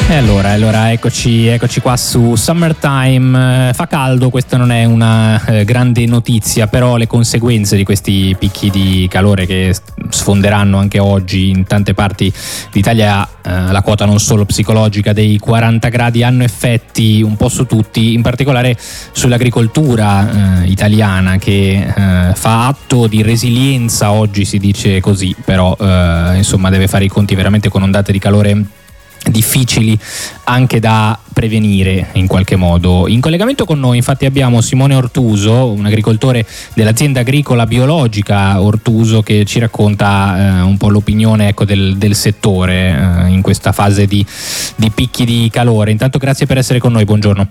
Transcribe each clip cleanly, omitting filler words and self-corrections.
E allora eccoci qua su Summertime. Fa caldo, questa non è una grande notizia, però le conseguenze di questi picchi di calore che sfonderanno anche oggi in tante parti d'Italia, la quota non solo psicologica dei 40 gradi, hanno effetti un po' su tutti, in particolare sull'agricoltura italiana, che fa atto di resilienza, oggi si dice così, però insomma deve fare i conti veramente con ondate di calore difficili anche da prevenire in qualche modo. In collegamento con noi infatti abbiamo Simone Ortuso, un agricoltore dell'azienda agricola biologica Ortuso, che ci racconta un po' l'opinione, ecco, del settore in questa fase di picchi di calore. Intanto grazie per essere con noi, buongiorno.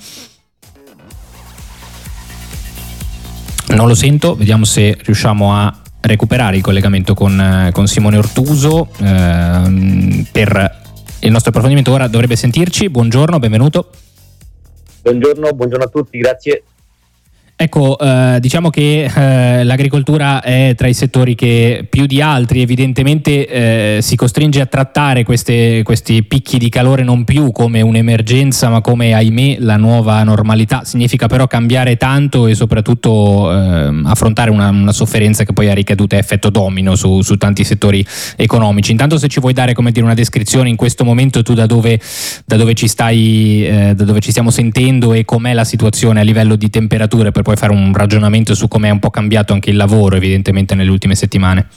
Non lo sento, vediamo se riusciamo a recuperare il collegamento con Simone Ortuso per il nostro approfondimento. Ora dovrebbe sentirci. Buongiorno, benvenuto. Buongiorno a tutti, grazie. Ecco, diciamo che l'agricoltura è tra i settori che più di altri evidentemente si costringe a trattare questi picchi di calore non più come un'emergenza, ma come, ahimè, la nuova normalità. Significa però cambiare tanto e soprattutto affrontare una sofferenza che poi ha ricadute a effetto domino su tanti settori economici. Intanto, se ci vuoi dare, come dire, una descrizione in questo momento, tu da dove ci stiamo sentendo, e com'è la situazione a livello di temperature, per poi fare un ragionamento su come è un po' cambiato anche il lavoro evidentemente nelle ultime settimane.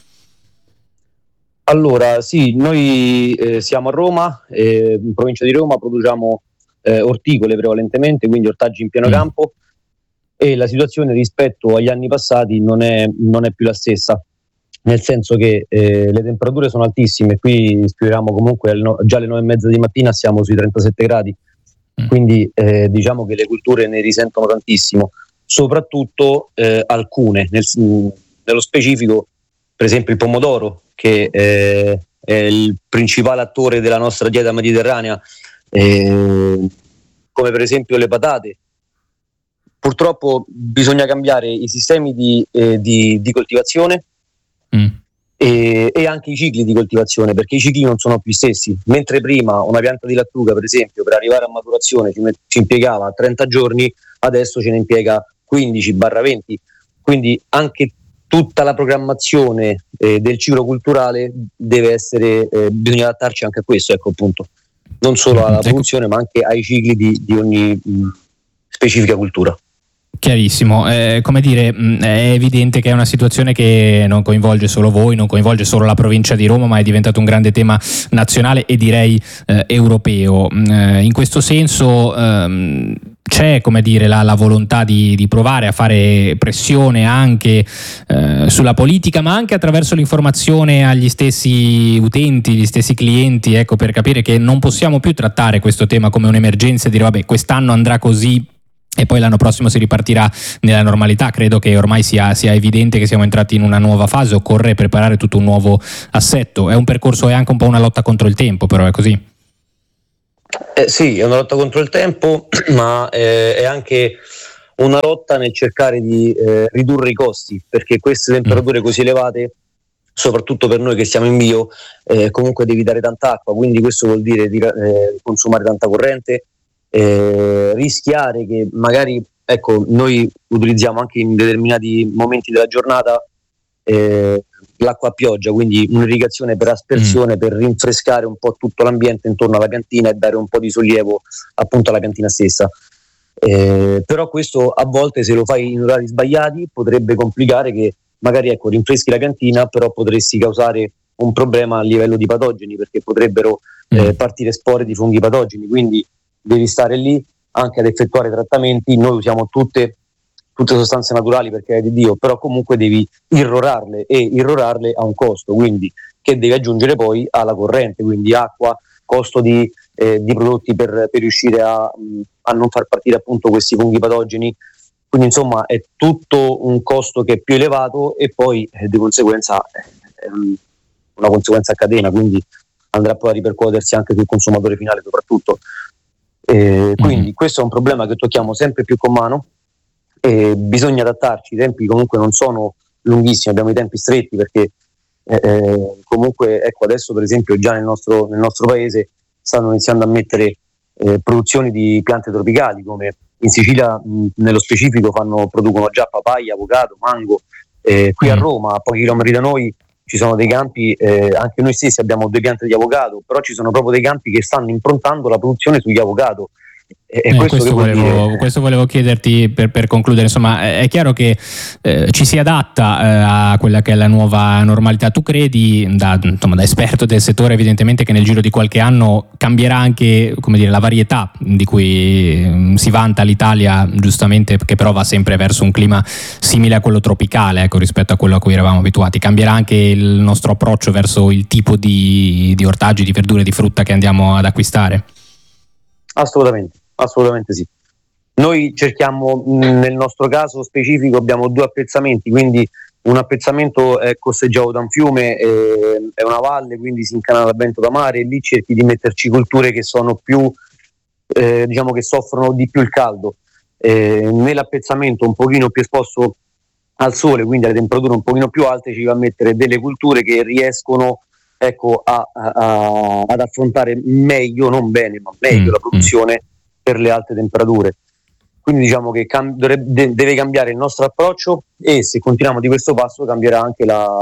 Allora sì, noi siamo a Roma, in provincia di Roma, produciamo orticole prevalentemente, quindi ortaggi in pieno campo, e la situazione rispetto agli anni passati non è più la stessa, nel senso che le temperature sono altissime. Qui scriviamo comunque già alle 9:30 di mattina siamo sui 37 gradi, quindi diciamo che le culture ne risentono tantissimo, soprattutto alcune, nello specifico per esempio il pomodoro, che è il principale attore della nostra dieta mediterranea, come per esempio le patate. Purtroppo bisogna cambiare i sistemi di coltivazione e anche i cicli di coltivazione, perché i cicli non sono più gli stessi. Mentre prima una pianta di lattuga, per esempio, per arrivare a maturazione ci impiegava 30 giorni, adesso ce ne impiega 15-20, quindi anche tutta la programmazione del ciclo culturale deve essere, bisogna adattarci anche a questo, ecco, appunto, non solo alla produzione ma anche ai cicli di ogni specifica cultura. Chiarissimo, come dire, è evidente che è una situazione che non coinvolge solo voi, non coinvolge solo la provincia di Roma, ma è diventato un grande tema nazionale e direi europeo. In questo senso c'è, come dire, la volontà di provare a fare pressione anche sulla politica, ma anche attraverso l'informazione agli stessi utenti, gli stessi clienti, ecco, per capire che non possiamo più trattare questo tema come un'emergenza e dire vabbè, quest'anno andrà così e poi l'anno prossimo si ripartirà nella normalità. Credo che ormai sia evidente che siamo entrati in una nuova fase, occorre preparare tutto un nuovo assetto. È un percorso, è anche un po' una lotta contro il tempo, però è così? Sì, è una lotta contro il tempo, ma è anche una lotta nel cercare di ridurre i costi, perché queste temperature così elevate, soprattutto per noi che siamo in bio, comunque devi dare tanta acqua, quindi questo vuol dire consumare tanta corrente, rischiare che magari, ecco, noi utilizziamo anche in determinati momenti della giornata l'acqua a pioggia, quindi un'irrigazione per aspersione per rinfrescare un po' tutto l'ambiente intorno alla piantina e dare un po' di sollievo appunto alla piantina stessa. Però questo a volte, se lo fai in orari sbagliati, potrebbe complicare che magari, ecco, rinfreschi la piantina, però potresti causare un problema a livello di patogeni, perché potrebbero partire spore di funghi patogeni, quindi devi stare lì anche ad effettuare trattamenti. Noi usiamo tutte sostanze naturali, per carità di Dio, però comunque devi irrorarle, e irrorarle a un costo, quindi che devi aggiungere poi alla corrente, quindi acqua, costo di prodotti per riuscire a non far partire appunto questi funghi patogeni. Quindi insomma è tutto un costo che è più elevato, e poi di conseguenza una conseguenza a catena, quindi andrà poi a ripercuotersi anche sul consumatore finale soprattutto. Quindi questo è un problema che tocchiamo sempre più con mano, e bisogna adattarci. I tempi comunque non sono lunghissimi, abbiamo i tempi stretti, perché comunque, ecco, adesso per esempio già nel nostro paese stanno iniziando a mettere produzioni di piante tropicali, come in Sicilia nello specifico producono già papaya, avocado, mango. Qui a Roma, a pochi chilometri da noi, ci sono dei campi, anche noi stessi abbiamo 2 piante di avocado, però ci sono proprio dei campi che stanno improntando la produzione sugli avocado. Questo volevo chiederti per concludere. Insomma, è chiaro che ci si adatta a quella che è la nuova normalità. Tu credi, da esperto del settore, evidentemente, che nel giro di qualche anno cambierà anche, come dire, la varietà di cui si vanta l'Italia, giustamente, che però va sempre verso un clima simile a quello tropicale, ecco, rispetto a quello a cui eravamo abituati? Cambierà anche il nostro approccio verso il tipo di ortaggi, di verdure, di frutta che andiamo ad acquistare? Assolutamente sì. Noi cerchiamo, nel nostro caso specifico, abbiamo 2 appezzamenti, quindi un appezzamento è costeggiato da un fiume, è una valle, quindi si incanala dal vento da mare, e lì cerchi di metterci colture che sono più, diciamo che soffrono di più il caldo. Nell'appezzamento un pochino più esposto al sole, quindi alle temperature un pochino più alte, ci va a mettere delle culture che riescono, ecco, ad affrontare meglio, non bene, ma meglio la produzione per le alte temperature. Quindi diciamo che deve cambiare il nostro approccio, e se continuiamo di questo passo cambierà anche la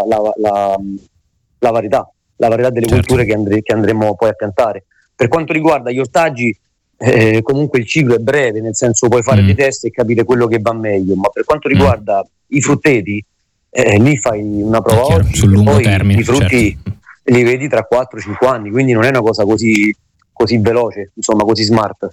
varietà delle culture che andremo poi a piantare. Per quanto riguarda gli ortaggi, comunque il ciclo è breve, nel senso puoi fare dei test e capire quello che va meglio, ma per quanto riguarda i frutteti, lì fai una prova oggi, sul lungo poi termine, i frutti li vedi tra 4-5 anni, quindi non è una cosa così veloce, insomma, così smart.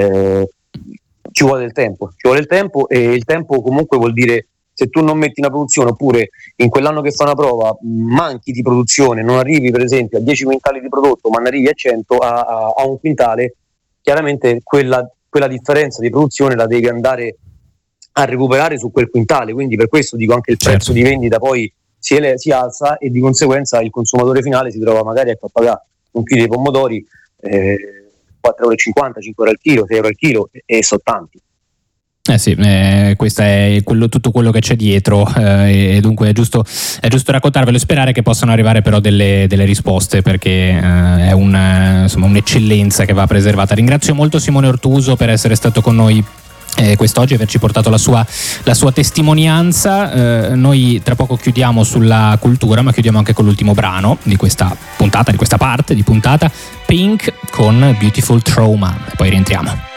Ci vuole il tempo, e il tempo comunque vuol dire, se tu non metti una produzione, oppure in quell'anno che fa una prova manchi di produzione, non arrivi per esempio a 10 quintali di prodotto, ma ne arrivi a 100, a 1 quintale, chiaramente quella differenza di produzione la devi andare a recuperare su quel quintale. Quindi per questo dico, anche il prezzo di vendita poi si alza, e di conseguenza il consumatore finale si trova magari a pagare un chilo di pomodori 4,50 €, 5 € al chilo, 6 € al chilo, e sono tanti. Sì, questo è tutto quello che c'è dietro, e dunque è giusto raccontarvelo, e sperare che possano arrivare però delle risposte, perché è un'eccellenza che va preservata. Ringrazio molto Simone Ortuso per essere stato con noi quest'oggi, averci portato la sua testimonianza. Noi tra poco chiudiamo sulla cultura, ma chiudiamo anche con l'ultimo brano di questa puntata, di questa parte di puntata, Pink con Beautiful Trauma, e poi rientriamo.